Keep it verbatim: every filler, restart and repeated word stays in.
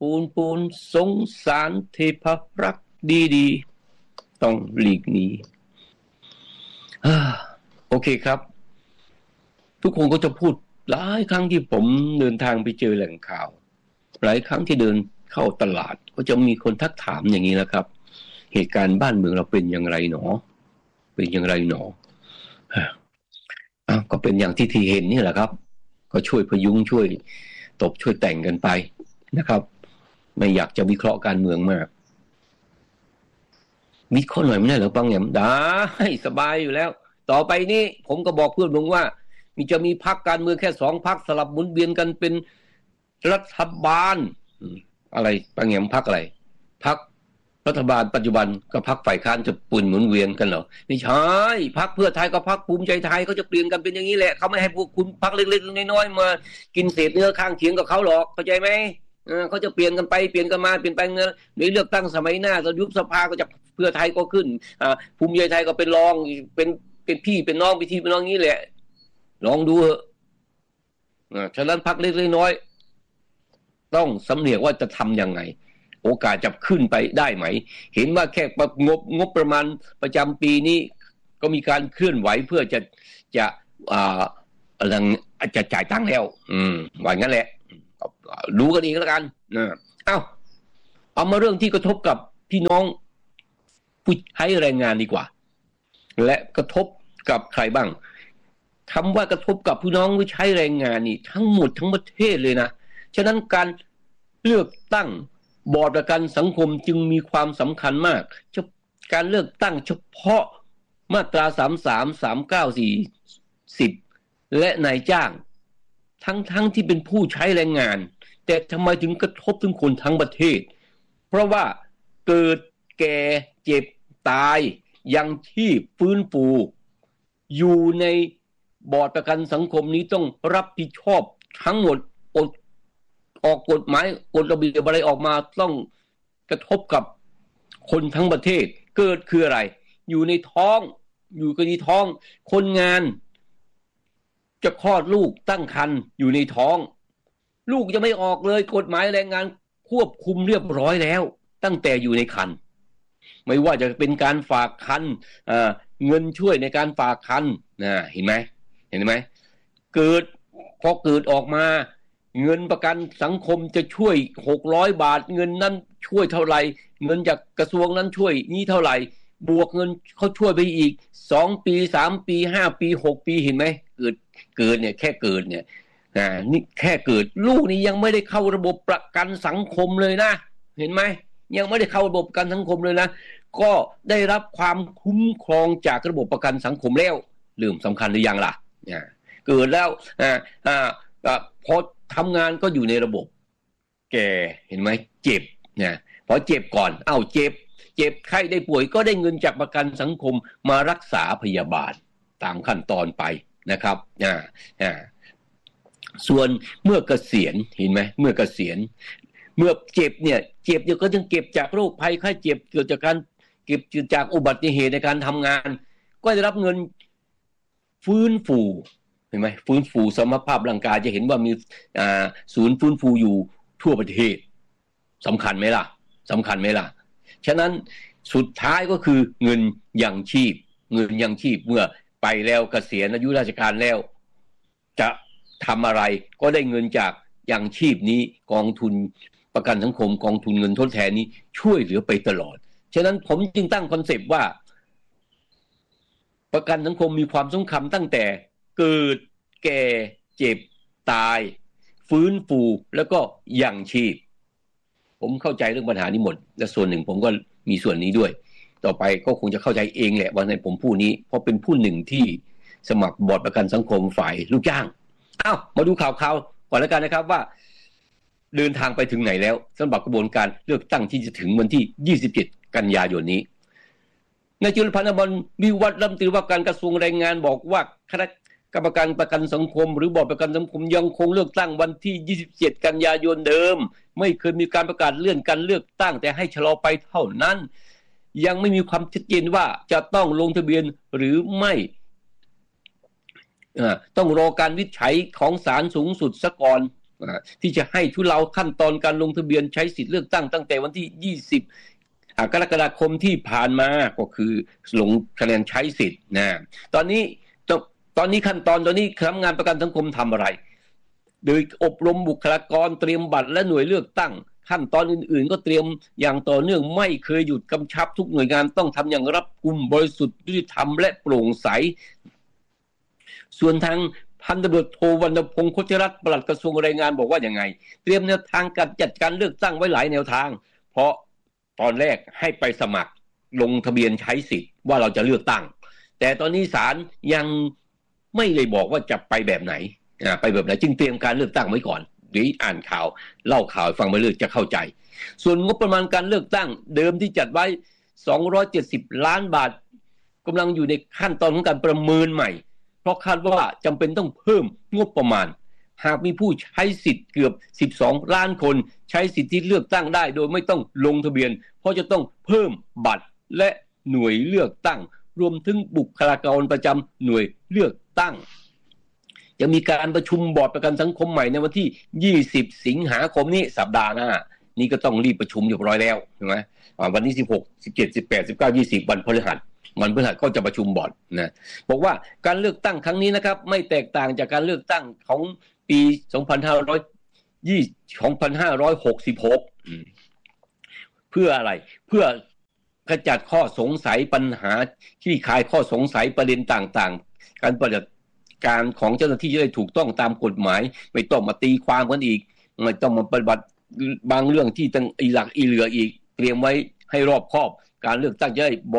ปูนปูนสงสารเทพรักดีๆต้องหลีกหนีโอเคครับทุกคนก็จะพูดหลายครั้งที่ผมเดินทางไปเจอแหล่งข่าวหลายครั้งที่เดินเข้าตลาดก็จะมีคนทักถามอย่างนี้แหละครับเหตุการณ์บ้านเมืองเราเป็นอย่างไรหนอเป็นอย่างไรหนออ้าวก็เป็นอย่างที่ที่เห็นนี่แหละครับก็ช่วยพยุงช่วยตบช่วยแต่งกันไปนะครับไม่อยากจะวิเคราะห์การเมืองมากวิเคราะห์หน่อยไม่ได้หรอปังแหมได้สบายอยู่แล้วต่อไปนี้ผมก็บอกเพื่อนผมว่ามีจะมีพรรคการเมืองแค่สองพรรคสลับหมุนเวียนกันเป็นรัฐบาลอะไรปังแหมพรรคอะไรพรรครัฐบาลปัจจุบันกับพรรคฝ่ายค้านจะปุ่นหมุนเวียนกันเหรอไม่ใช่พรรคเพื่อไทยกับพรรคภูมิใจไทยเขาจะเปลี่ยนกันเป็นอย่างนี้แหละเขาไม่ให้พวกคุณพรรคเล็กๆน้อยๆมากินเศษเนื้อข้างเคียงกับเขาหรอกเข้าใจไหมเออเขาจะเปลี่ยนกันไปเปลี่ยนกันมาเปลี่ยนไปเงินในเลือกตั้งสมัยหน้าจะยุบสภาก็จะเพื่อไทยก็ขึ้นอ่าภูมิใจไทยก็เป็นรองเป็นเป็นพี่เป็นน้องเป็นพี่เป็นน้องนี้แหละลองดูเถอะอ่าฉะนั้นพรรคเล็กๆน้อยๆต้องสำเนียกว่าจะทำยังไงโอกาสจะขึ้นไปได้ไหมเห็นว่าแค่งบงบประมาณประจำปีนี้ก็มีการเคลื่อนไหวเพื่อจะจะอ่าอะไรจะจ่ายตังค์แล้วอืมว่างั้นแหละดูกันอีกแล้วกันนะเอ้าเอามาเรื่องที่กระทบกับพี่น้องผู้ใช้แรงงานดีกว่าและกระทบกับใครบ้างคำว่ากระทบกับพี่น้องผู้ใช้แรงงานนี่ทั้งหมดทั้งประเทศเลยนะฉะนั้นการเลือกตั้งบอร์ดประกันสังคมจึงมีความสำคัญมากการเลือกตั้งเฉพาะมาตราสามสิบสาม สามสิบเก้า สี่สิบและนายจ้างทั้งๆ ท, ที่เป็นผู้ใช้แรงงานแต่ทำไมถึงกระทบถึงคนทั้งประเทศเพราะว่าเกิดแก่เจ็บตายยังชีพฟื้นฟูอยู่ในบอร์ดประกันสังคมนี้ต้องรับผิดชอบทั้งหมดอดออกกฎหมายกฎระเบียบอะไรออกมาต้องกระทบกับคนทั้งประเทศเกิดคืออะไรอยู่ในท้องอยู่กันในท้องคนงานจะคลอดลูกตั้งครรภ์อยู่ในท้องลูกจะไม่ออกเลยกฎหมายแรงงานควบคุมเรียบร้อยแล้วตั้งแต่อยู่ในครรภ์ไม่ว่าจะเป็นการฝากครรภ์เงินช่วยในการฝากครรภ์นะเห็นไหมเห็นไหมเกิดพอเกิดออกมาเงินประกันสังคมจะช่วยหกร้อยบาทเงินนั้นช่วยเท่าไหร่เงินจากกระทรวงนั้นช่วยนี้เท่าไหร่บวกเงินเขาช่วยไปอีกสองปีสามปีห้าปีหกปีเห็นไหมเกิดเกิดเนี่ยแค่เกิดเนี่ยอ่านี่แค่เกิดลูกนี่ยังไม่ได้เข้าระบบประกันสังคมเลยนะเห็นไหมยังไม่ได้เข้าระบบประกันสังคมเลยนะก็ได้รับความคุ้มครองจากระบบประกันสังคมแล้วเรื่องสำคัญหรือยังล่ะอ่าเกิดแล้วอ่าอ่าพอทำงานก็อยู่ในระบบแก่เห็นไหมเจ็บเนี่ยพอเจ็บก่อนเอ้าเจ็บเจ็บไข้ได้ป่วยก็ได้เงินจากประกันสังคมมารักษาพยาบาลตามขั้นตอนไปนะครับอ่าอ่าส่วนเมื่อเกษียณเห็นไหมเมื่อเกษียณเมื่อเจ็บเนี่ยเจ็บเดี๋ยวก็ยังเก็บจากโรคภัยไข้เจ็บเกิดจากการเก็บจากอุบัติเหตุในการทำงานก็ได้รับเงินฟื้นฟูเห็นไหมฟื้นฟูสมรรถภาพร่างกายจะเห็นว่ามีอ่าศูนย์ฟื้นฟูอยู่ทั่วประเทศสำคัญไหมล่ะสำคัญไหมล่ะฉะนั้นสุดท้ายก็คือเงินยังชีพเงินยังชีพเมื่อไปแล้วเกษียณอายุราชการแล้วจะทำอะไรก็ได้เงินจากยังชีพนี้กองทุนประกันสังคมกองทุนเงินทดแทนนี้ช่วยเหลือไปตลอดฉะนั้นผมจึงตั้งคอนเซปต์ว่าประกันสังคมมีความสำคัญตั้งแต่เกิดแก่เจ็บตายฟื้นฟูแล้วก็ยังชีพผมเข้าใจเรื่องปัญหานี้หมดและส่วนหนึ่งผมก็มีส่วนนี้ด้วยต่อไปก็คงจะเข้าใจเองแหละว่าในผมพูดนี้เพราะเป็นผู้หนึ่งที่สมัครบอร์ดประกันสังคมฝ่ายลูกจ้างอ้าวมาดูข่าวข่าวก่อนแล้วกันนะครับว่าเดินทางไปถึงไหนแล้วสำหรับกระบวนการเลือกตั้งที่จะถึงวันที่ยี่สิบเจ็ดกันยายนนี้นายจุลพันธ์อมรวิวัฒน์รัฐมนตรีว่าการกระทรวงแรงงานบอกว่าคณะกรรมการประกันสังคมหรือบอร์ดประกันสังคมยังคงเลือกตั้งวันที่ยี่สิบเจ็ดกันยายนเดิมไม่เคยมีการประกาศเลื่อนการเลือกตั้งแต่ให้ชะลอไปเท่านั้นยังไม่มีความชัดเจนว่าจะต้องลงทะเบียนหรือไม่ต้องรอการวินิจฉัยของศาลสูงสุดซะก่อนที่จะให้ทุเลาขั้นตอนการลงทะเบียนใช้สิทธิเลือกตั้งตั้งแต่วันที่ยี่สิบกรกฎาคมที่ผ่านมาก็คือลงคะแนนใช้สิทธิ์นะตอนนี้ตอนนี้ขั้นตอนตอนนี้คณะงานประกันสังคมทำอะไรโดยอบรมบุคลากรเตรียมบัตรและหน่วยเลือกตั้งขั้นตอนอื่นๆก็เตรียมอย่างต่อเนื่องไม่เคยหยุดกำชับทุกหน่วยงานต้องทำอย่างรัดกุมบริสุทธิ์ยุติธรรมและโปร่งใสส่วนทางพันตำรวจโทวรรณพงศ์โคชรัตน์ปลัดกระทรวงแรงงานบอกว่าอย่างไงเตรียมแนวทางการจัดการเลือกตั้งไว้หลายแนวทางเพราะตอนแรกให้ไปสมัครลงทะเบียนใช้สิทธิ์ว่าเราจะเลือกตั้งแต่ตอนนี้ศาลยังไม่ได้บอกว่าจะไปแบบไหนไปแบบไหนจึงเตรียมการเลือกตั้งไว้ก่อนหรืออ่านข่าวเล่าข่าวฟังไปเรื่อยจะเข้าใจส่วนงบประมาณการเลือกตั้งเดิมที่จัดไว้สองร้อยเจ็ดสิบล้านบาทกำลังอยู่ในขั้นตอนของการประเมินใหม่เพราะคาดว่าจำเป็นต้องเพิ่มงบประมาณหากมีผู้ใช้สิทธิ์เกือบสิบสองล้านคนใช้สิทธิเลือกตั้งได้โดยไม่ต้องลงทะเบียนเพราะจะต้องเพิ่มบัตรและหน่วยเลือกตั้งรวมถึงบุคลากรประจำหน่วยเลือกตั้งจะมีการประชุมบอร์ดประกันสังคมใหม่ในวันที่ยี่สิบสิงหาคมนี้สัปดาห์หน้านี่ก็ต้องรีบประชุมเรียบร้อยแล้วใช่ไหมวันที่สิบหก สิบเจ็ด สิบแปด สิบเก้า ยี่สิบวันพฤหัสวันพฤหัสก็จะประชุมบอร์ดนะบอกว่าการเลือกตั้งครั้งนี้นะครับไม่แตกต่างจากการเลือกตั้งของปีสองพันห้าร้อยยี่สิบ สองพันห้าร้อยหกสิบหกเพื่ออะไรเพื่อกระจัดข้อสงสัยปัญหาคลี่คลายข้อสงสัยประเด็นต่างๆการปฏิบัติการของเจ้าหน้าที่จะได้ถูกต้องตามกฎหมายไม่ต้องมาตีความกันอีกไม่ต้องมาปฏิบัติบางเรื่องที่ต้องอีหลักอีเหลืออีกเตรียมไว้ให้รอบคอบการเลือกตั้งจะได้